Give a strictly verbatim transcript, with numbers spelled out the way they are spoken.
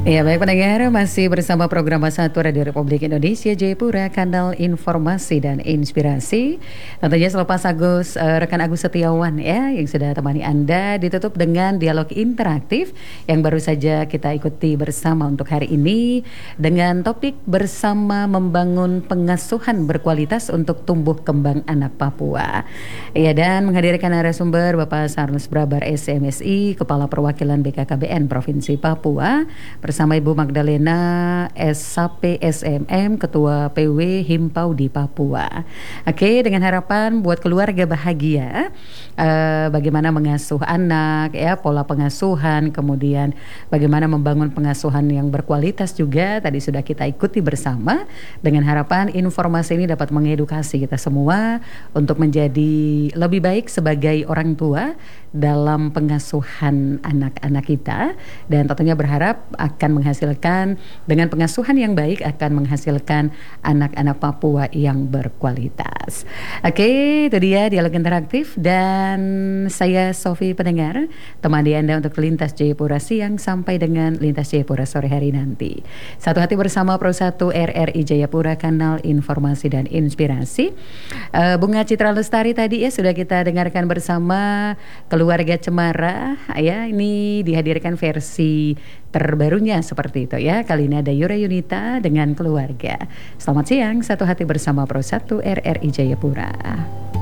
Ya baik pendengar, masih bersama program satu Radio Republik Indonesia Jayapura, kanal informasi dan inspirasi. Tentunya selepas Agus, uh, rekan Agus Setiawan ya yang sudah temani Anda, ditutup dengan dialog interaktif yang baru saja kita ikuti bersama untuk hari ini dengan topik bersama membangun pengasuhan berkualitas untuk tumbuh kembang anak Papua. Ya, dan menghadirkan narasumber Bapak Charles Brabar S M S I, Kepala Perwakilan B K K B N Provinsi Papua, bersama Ibu Magdalena S P S M M, Ketua P W Himpau di Papua. Oke, dengan harapan buat keluarga bahagia, uh, bagaimana mengasuh anak, ya, pola pengasuhan, kemudian bagaimana membangun pengasuhan yang berkualitas juga tadi sudah kita ikuti bersama. Dengan harapan informasi ini dapat mengedukasi kita semua untuk menjadi lebih baik sebagai orang tua dalam pengasuhan anak-anak kita, dan tentunya berharap akan menghasilkan, dengan pengasuhan yang baik akan menghasilkan anak-anak Papua yang berkualitas. Oke, itu dia dialog interaktif, dan saya Sofi pendengar temani Anda untuk Lintas Jayapura siang sampai dengan Lintas Jayapura sore hari nanti. Satu hati bersama Pro satu R R I Jayapura, kanal informasi dan inspirasi. uh, Bunga Citra Lestari tadi ya sudah kita dengarkan bersama, Keluarga Cemara ya, ini dihadirkan versi terbarunya seperti itu ya. Kali ini ada Yura Yunita dengan Keluarga. Selamat siang, satu hati bersama Pro satu R R I Jayapura.